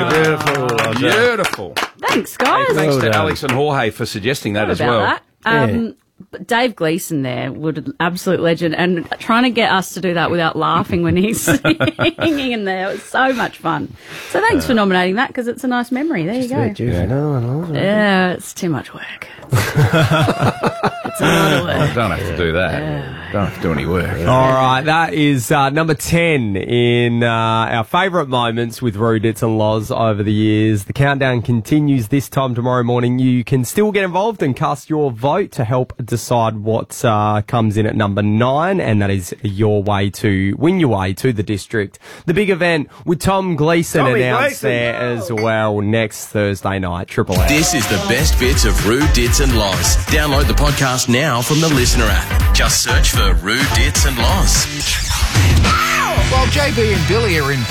Beautiful. Thanks, guys. Hey, thanks to Alex and Jorge for suggesting that as well. But Dave Gleeson there, absolute legend, and trying to get us to do that without laughing when he's singing in there. It was so much fun. So thanks for nominating that, because it's a nice memory. There you go. Yeah, it's too much work. It's a lot of work. Don't have to do that. Don't have to do any work. All right, that is number 10 in our favourite moments with Roo, Dits and Loz over the years. The countdown continues this time tomorrow morning. You can still get involved and cast your vote to help decide what comes in at number 9, and that is your way to win your way to the district. The big event with Tom Gleeson announced there as well next Thursday night, Triple M. This is the best bits of Roo, Dits and Loz. Download the podcast now from the Listener app. Just search for Roo, Dits and Loz. While JB and Billy are in